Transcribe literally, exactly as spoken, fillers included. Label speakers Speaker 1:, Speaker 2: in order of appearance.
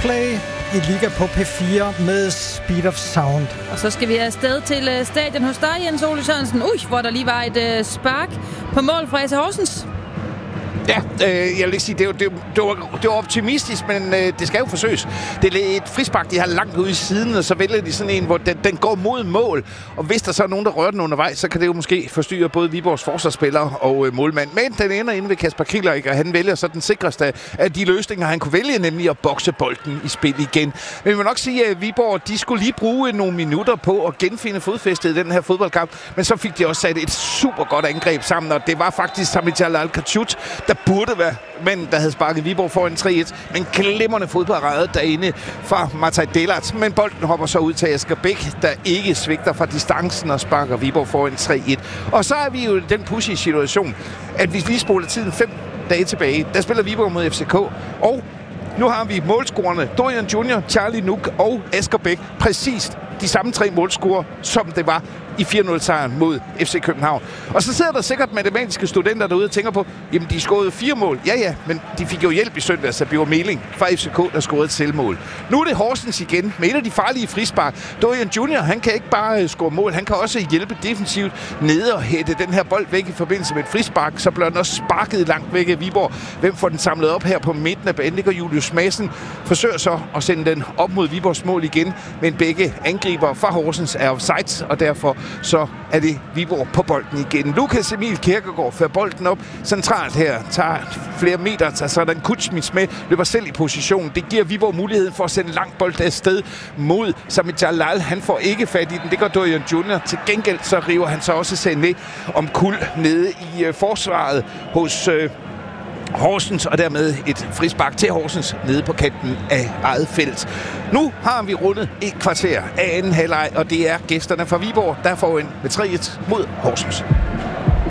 Speaker 1: Coldplay i Liga på P fire med Speed of Sound.
Speaker 2: Og så skal vi afsted til uh, stadion hos dig, Jens Ole Sørensen. Ui, hvor der lige var et uh, spark på mål fra A C Horsens.
Speaker 3: Ja, øh, jeg vil ikke sige, det var, det, det, var, det var optimistisk, men øh, det skal jo forsøges. Det er et frispark, de har langt ude i siden, og så vælger de sådan en, hvor den, den går mod mål. Og hvis der så er nogen, der rører den undervejs, så kan det jo måske forstyrre både Viborgs forsvarsspillere og øh, målmand. Men den ender inde ved Kasper Kieler, og han vælger så den sikreste af de løsninger, han kunne vælge, nemlig at bokse bolden i spil igen. Men vi må nok sige, at Viborg, de skulle lige bruge nogle minutter på at genfinde fodfæstet i den her fodboldkamp. Men så fik de også sat et super godt angreb sammen, og det var faktisk Sami Jalal Kachut, der burde være manden, der havde sparket Viborg foran tre et. Men glimrende fodparade derinde fra Mataj Delat. Men bolden hopper så ud til Asger Bæk, der ikke svigter fra distancen og sparker Viborg foran tre et. Og så er vi jo i den pushy situation, at hvis vi spoler tiden fem dage tilbage, der spiller Viborg mod F C K, og nu har vi målscorerne Dorian Junior, Charlie Nuk og Asger Bæk. Præcis de samme tre målscorer, som det var i fire nul-sejren mod F C København. Og så sidder der sikkert matematiske studenter derude og tænker på, jamen de scorede fire mål. Ja, ja, men de fik jo hjælp i søndags af Bjørn Meling fra F C K, der scorede et selvmål. Nu er det Horsens igen med et af de farlige frispark. Dorian Junior, han kan ikke bare score mål, han kan også hjælpe defensivt nede og hætte den her bold væk i forbindelse med et frispark. Så bliver den også sparket langt væk af Viborg. Hvem får den samlet op her på midten af banen? Det gør Julius Madsen. Forsøger så at sende den op mod Viborgs mål igen, men begge angriber fra Horsens er offside, og derfor så er det Viborg på bolden igen. Lukas Emil Kirkegaard fører bolden op centralt her, tager flere meter, tager sådan Kutsmits med, løber selv i position. Det giver Viborg muligheden for at sende lang bold afsted mod Sami Jalal. Han får ikke fat i den, det gør Dorian Junior. Til gengæld så river han så også Sané om kul nede i uh, forsvaret hos uh, Horsens, og dermed et frispark til Horsens nede på kanten af eget felt. Nu har vi rundet et kvarter af anden halvleg, og det er gæsterne fra Viborg, der får en med tre et mod Horsens.